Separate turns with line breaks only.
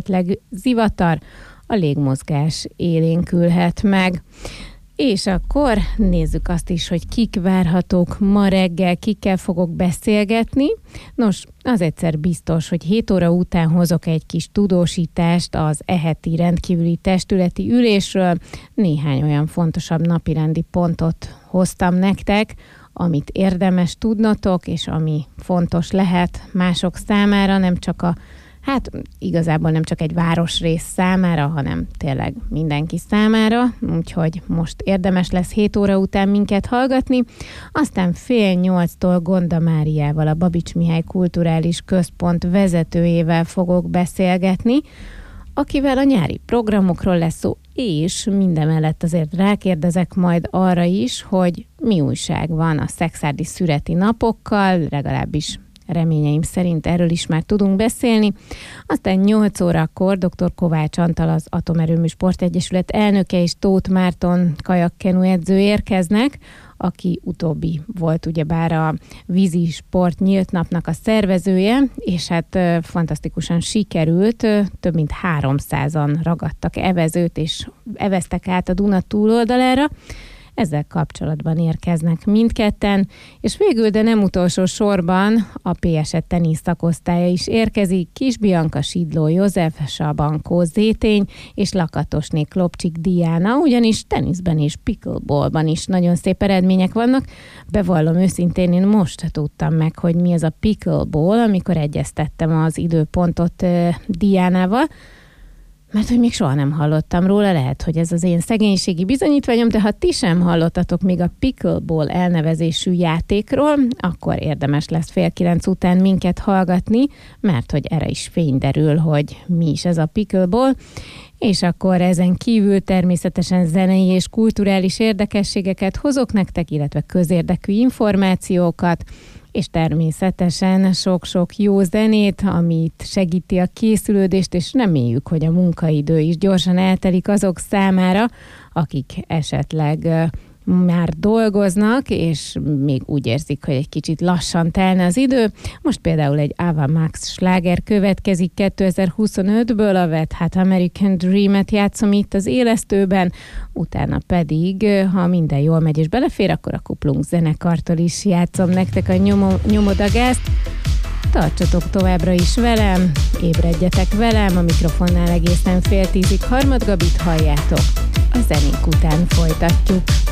esetleg zivatar, a légmozgás élénkülhet meg. És akkor nézzük azt is, hogy kik várhatók ma reggel, kikkel fogok beszélgetni. Nos, az egyszer biztos, hogy 7 óra után hozok egy kis tudósítást az heti rendkívüli testületi ülésről. Néhány olyan fontosabb napirendi pontot hoztam nektek, amit érdemes tudnotok, és ami fontos lehet mások számára, igazából nem csak egy városrész számára, hanem tényleg mindenki számára, úgyhogy most érdemes lesz 7 óra után minket hallgatni. Aztán 7:30 Gonda Máriával, a Babits Mihály Kulturális Központ vezetőjével fogok beszélgetni, akivel a nyári programokról lesz szó, és mindemellett azért rákérdezek majd arra is, hogy mi újság van a szekszárdi szüreti napokkal, legalábbis reményeim szerint erről is már tudunk beszélni. Aztán 8 órakor dr. Kovács Antal, az Atomerőmű Sportegyesület elnöke, és Tóth Márton kajakkenu edző érkeznek, aki utóbbi volt ugyebár a vízi sport nyílt napnak a szervezője, és hát fantasztikusan sikerült, több mint 300-an ragadtak evezőt, és eveztek át a Duna túloldalára. Ezzel kapcsolatban érkeznek mindketten, és végül, de nem utolsó sorban a PSE tenisz szakosztálya is érkezik. Kis Bianca Sidló József, Sabankó Zétény és Lakatosné Klopcsik Diana, ugyanis teniszben és pickleballban is nagyon szép eredmények vannak. Bevallom őszintén, én most tudtam meg, hogy mi ez a pickleball, amikor egyeztettem az időpontot Diánával, mert hogy még soha nem hallottam róla, lehet, hogy ez az én szegénységi bizonyítványom, de ha ti sem hallottatok még a pickleball elnevezésű játékról, akkor érdemes lesz 8:30 után minket hallgatni, mert hogy erre is fény derül, hogy mi is ez a pickleball, és akkor ezen kívül természetesen zenei és kulturális érdekességeket hozok nektek, illetve közérdekű információkat, és természetesen sok-sok jó zenét, amit segíti a készülődést, és reméljük, hogy a munkaidő is gyorsan eltelik azok számára, akik esetleg már dolgoznak, és még úgy érzik, hogy egy kicsit lassan telne az idő. Most például egy Ava Max sláger következik 2025-ből, a Wet Hot American Dream-et játszom itt az élesztőben, utána pedig, ha minden jól megy és belefér, akkor a Kuplung zenekartól is játszom nektek a Nyomodagást. Tartsatok továbbra is velem, ébredjetek velem, a mikrofonnál egészen 9:30 Harmad Gabit halljátok. A zenék után folytatjuk.